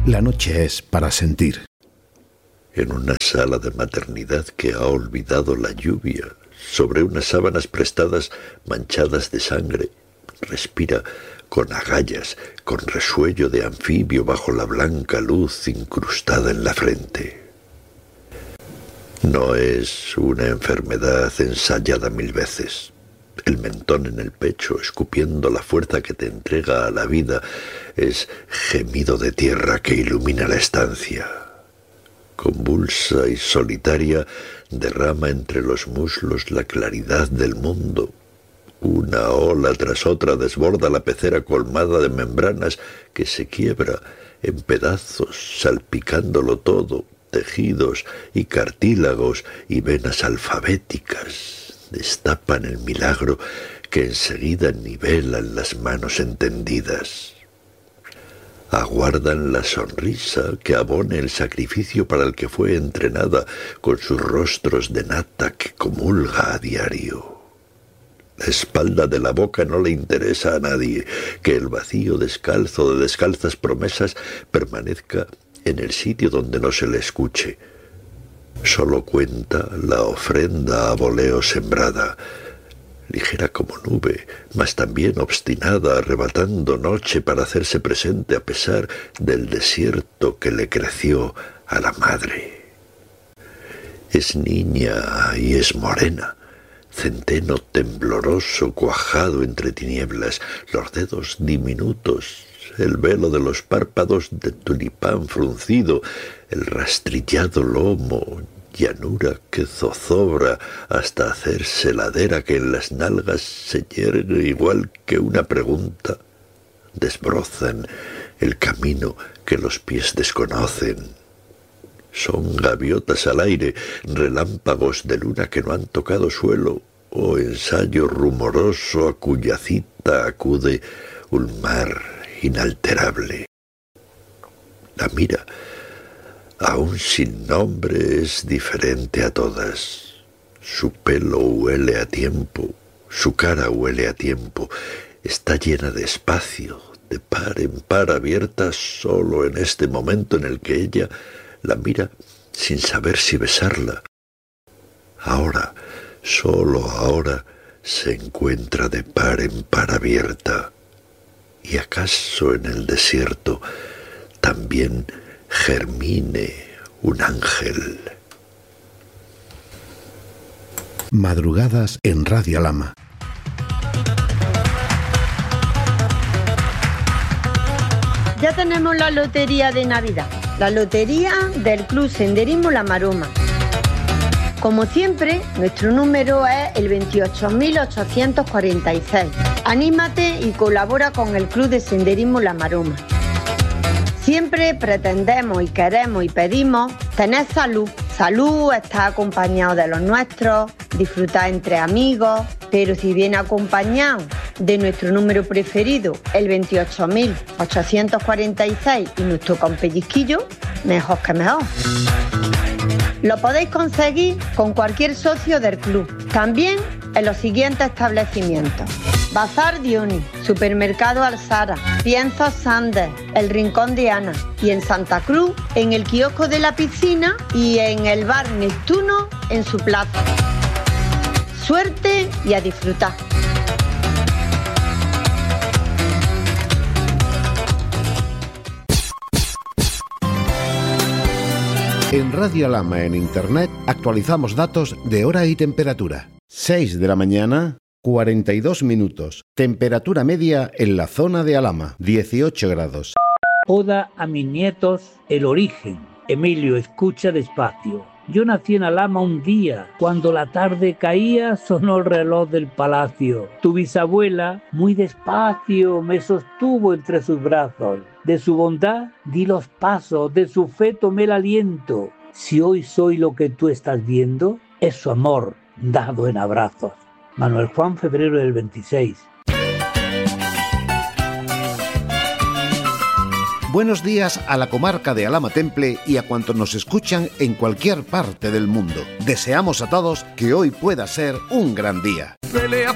La noche es para sentir. En una sala de maternidad que ha olvidado la lluvia, sobre unas sábanas prestadas manchadas de sangre, respira con agallas, con resuello de anfibio bajo la blanca luz incrustada en la frente. No es una enfermedad ensayada 1000 veces. El mentón en el pecho, escupiendo la fuerza que te entrega a la vida, es gemido de tierra que ilumina la estancia. Convulsa y solitaria, derrama entre los muslos la claridad del mundo. Una ola tras otra desborda la pecera colmada de membranas que se quiebra en pedazos, salpicándolo todo, tejidos y cartílagos y venas alfabéticas. Destapan el milagro que enseguida nivelan las manos entendidas. Aguardan la sonrisa que abone el sacrificio para el que fue entrenada con sus rostros de nata que comulga a diario. La espalda de la boca no le interesa a nadie, que el vacío descalzo de descalzas promesas permanezca en el sitio donde no se le escuche. Solo cuenta la ofrenda a voleo sembrada, ligera como nube, mas también obstinada, arrebatando noche para hacerse presente a pesar del desierto que le creció a la madre. Es niña y es morena, centeno tembloroso cuajado entre tinieblas, los dedos diminutos, el velo de los párpados de tulipán fruncido, el rastrillado lomo, llanura que zozobra hasta hacerse ladera que en las nalgas se yergue igual que una pregunta. Desbrozan el camino que los pies desconocen. Son gaviotas al aire, relámpagos de luna que no han tocado suelo, o ensayo rumoroso a cuya cita acude un mar inalterable. La mira, aún sin nombre, es diferente a todas. Su pelo huele a tiempo, su cara huele a tiempo, está llena de espacio, de par en par abierta solo en este momento en el que ella la mira sin saber si besarla. Ahora, solo ahora, se encuentra de par en par abierta. ¿Y acaso en el desierto también germine un ángel? Madrugadas en Radio Alhama. Ya tenemos la lotería de Navidad, la lotería del Club Senderismo La Maroma. Como siempre, nuestro número es el 28.846. Anímate y colabora con el Club de Senderismo La Maroma. Siempre pretendemos y queremos y pedimos tener salud. Salud, estar acompañado de los nuestros, disfrutar entre amigos, pero si viene acompañado de nuestro número preferido, el 28.846 y nos toca un pellizquillo, mejor que mejor. Lo podéis conseguir con cualquier socio del club. También en los siguientes establecimientos: Bazar Dioni, Supermercado Alzara, Piensos Sander, El Rincón de Ana, y en Santa Cruz, en el kiosco de la piscina y en el bar Neptuno en su plaza. Suerte y a disfrutar. En Radio Alhama en Internet actualizamos datos de hora y temperatura. 6 de la mañana, 42 minutos. Temperatura media en la zona de Alhama, 18 grados. Oda a mis nietos, el origen. Emilio, escucha despacio. Yo nací en Alhama un día. Cuando la tarde caía, sonó el reloj del palacio. Tu bisabuela, muy despacio, me sostuvo entre sus brazos. De su bondad di los pasos, de su fe tomé el aliento. Si hoy soy lo que tú estás viendo, es su amor dado en abrazos. Manuel Juan, febrero del 26. Buenos días a la comarca de Alhama Temple y a cuantos nos escuchan en cualquier parte del mundo. Deseamos a todos que hoy pueda ser un gran día. Pelea